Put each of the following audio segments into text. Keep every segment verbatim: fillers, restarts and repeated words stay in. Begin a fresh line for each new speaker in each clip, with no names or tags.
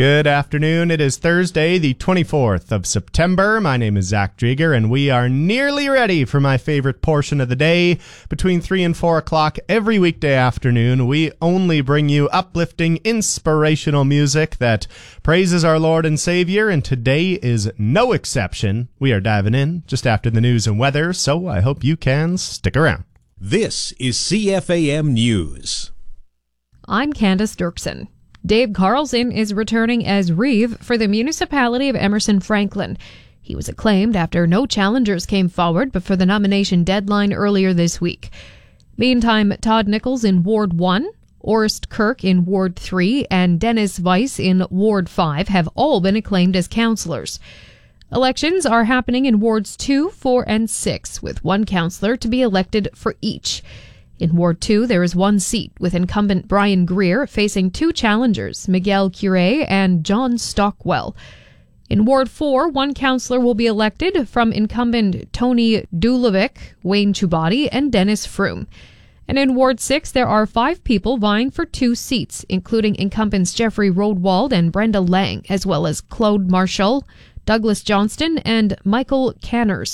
Good afternoon. It is Thursday, the twenty-fourth of September. My name is Zach Drieger, and we are nearly ready for my favorite portion of the day. Between three and four o'clock every weekday afternoon, we only bring you uplifting, inspirational music that praises our Lord and Savior, and today is no exception. We are diving in just after the news and weather, so I hope you can stick around.
This is C F A M News.
I'm Candace Dirksen. Dave Carlson is returning as Reeve for the municipality of Emerson Franklin. He was acclaimed after no challengers came forward before the nomination deadline earlier this week. Meantime, Todd Nichols in Ward one, Orest Kirk in Ward three, and Dennis Weiss in Ward five have all been acclaimed as councillors. Elections are happening in Wards two, four, and six, with one councillor to be elected for each. In Ward two, there is one seat, with incumbent Brian Greer facing two challengers, Miguel Cure and John Stockwell. In Ward four, one councillor will be elected from incumbent Tony Dulovic, Wayne Chubati, and Dennis Froome. And in Ward six, there are five people vying for two seats, including incumbents Jeffrey Rodewald and Brenda Lang, as well as Claude Marshall, Douglas Johnston, and Michael Canners.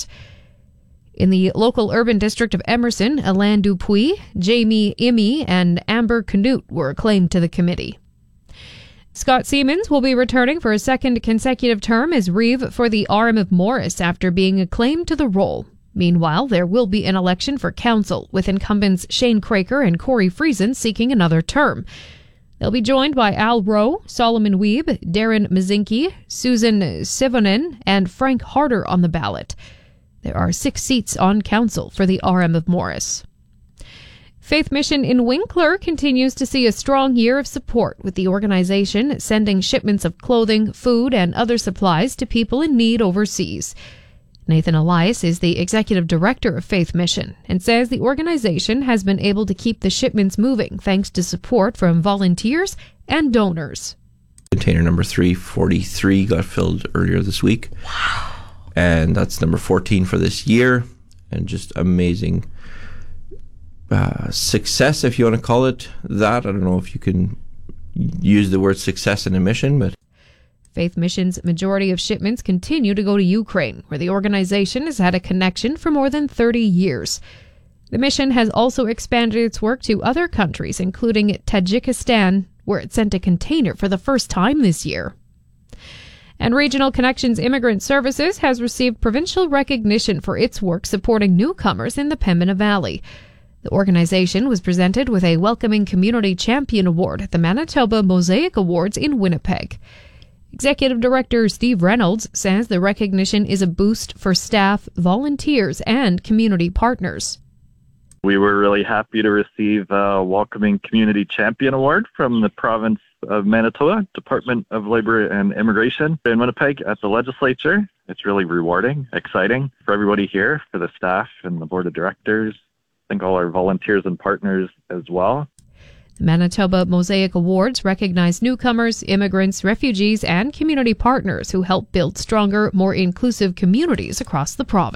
In the local urban district of Emerson, Alain Dupuis, Jamie Imi, and Amber Canute were acclaimed to the committee. Scott Siemens will be returning for a second consecutive term as Reeve for the R M of Morris after being acclaimed to the role. Meanwhile, there will be an election for council, with incumbents Shane Craker and Corey Friesen seeking another term. They'll be joined by Al Rowe, Solomon Weeb, Darren Mazinki, Susan Sivonen, and Frank Harder on the ballot. There are six seats on council for the R M of Morris. Faith Mission in Winkler continues to see a strong year of support, with the organization sending shipments of clothing, food, and other supplies to people in need overseas. Nathan Elias is the executive director of Faith Mission and says the organization has been able to keep the shipments moving thanks to support from volunteers and donors.
Container number three forty-three got filled earlier this week. Wow. And that's number fourteen for this year. And just amazing uh, success, if you want to call it that. I don't know if you can use the word success in a mission, but
Faith Mission's majority of shipments continue to go to Ukraine, where the organization has had a connection for more than thirty years. The mission has also expanded its work to other countries, including Tajikistan, where it sent a container for the first time this year. And Regional Connections Immigrant Services has received provincial recognition for its work supporting newcomers in the Pembina Valley. The organization was presented with a Welcoming Community Champion Award at the Manitoba Mosaic Awards in Winnipeg. Executive Director Steve Reynolds says the recognition is a boost for staff, volunteers, and community partners.
We were really happy to receive a Welcoming Community Champion Award from the province of Manitoba, Department of Labor and Immigration in Winnipeg at the legislature. It's really rewarding, exciting for everybody here, for the staff and the board of directors. I think all our volunteers and partners as well.
The Manitoba Mosaic Awards recognize newcomers, immigrants, refugees, and community partners who help build stronger, more inclusive communities across the province.